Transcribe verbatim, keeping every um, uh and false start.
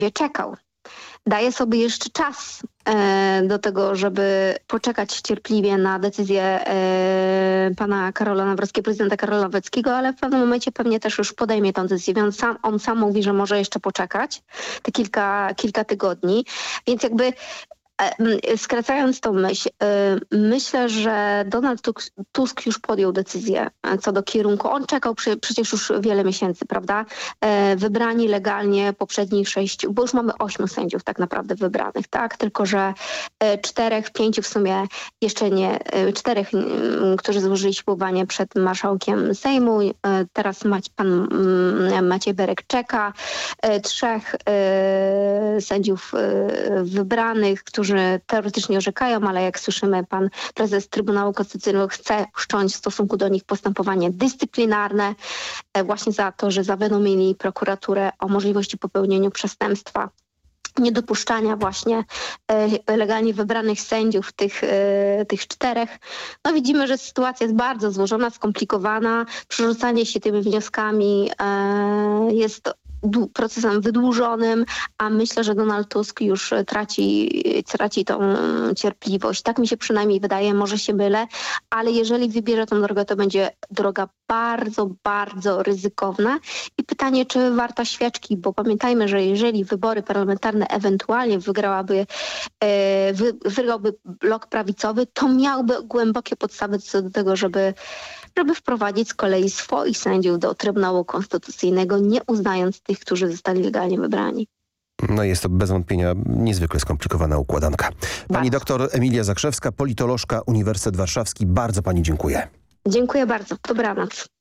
czekał. Daje sobie jeszcze czas e, do tego, żeby poczekać cierpliwie na decyzję e, pana Karola Nawrockiego, prezydenta Karola Nawrockiego, ale w pewnym momencie pewnie też już podejmie tę decyzję. Więc sam, on sam mówi, że może jeszcze poczekać te kilka, kilka tygodni. Więc jakby skracając tą myśl, myślę, że Donald Tusk już podjął decyzję co do kierunku. On czekał przy, przecież już wiele miesięcy, prawda? Wybrani legalnie poprzednich sześciu, bo już mamy ośmiu sędziów tak naprawdę wybranych, tak? Tylko że czterech, pięciu w sumie jeszcze nie, czterech, którzy złożyli ślubowanie przed marszałkiem Sejmu. Teraz pan Maciej Berek czeka. Trzech sędziów wybranych, którzy teoretycznie orzekają, ale jak słyszymy, pan prezes Trybunału Konstytucyjnego chce wszcząć w stosunku do nich postępowanie dyscyplinarne właśnie za to, że zawiadomili prokuraturę o możliwości popełnienia przestępstwa, niedopuszczania właśnie e, legalnie wybranych sędziów, tych, e, tych czterech. No widzimy, że sytuacja jest bardzo złożona, skomplikowana. Przerzucanie się tymi wnioskami e, jest procesem wydłużonym, a myślę, że Donald Tusk już traci, traci tą cierpliwość. Tak mi się przynajmniej wydaje, może się mylę, ale jeżeli wybierze tą drogę, to będzie droga bardzo, bardzo ryzykowna i pytanie, czy warta świeczki, bo pamiętajmy, że jeżeli wybory parlamentarne ewentualnie wygrałaby, e, wy, wygrałby blok prawicowy, to miałby głębokie podstawy co do tego, żeby żeby wprowadzić z kolei swoich sędziów do Trybunału Konstytucyjnego, nie uznając tych, którzy zostali legalnie wybrani. No jest to bez wątpienia niezwykle skomplikowana układanka. Pani Bardzo. doktor Emilia Zakrzewska, politolożka, Uniwersytet Warszawski. Bardzo pani dziękuję. Dziękuję bardzo. Dobranoc.